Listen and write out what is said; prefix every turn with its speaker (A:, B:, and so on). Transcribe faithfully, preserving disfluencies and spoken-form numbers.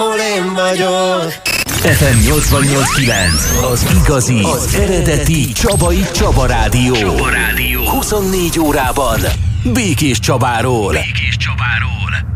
A: ahol én vagyok.
B: ef em nyolcvannyolc kilenc, az igazi, az eredeti Csabai Csaba Rádió. Csaba Rádió. huszonnégy órában Békés Csabáról. Békés Csabáról.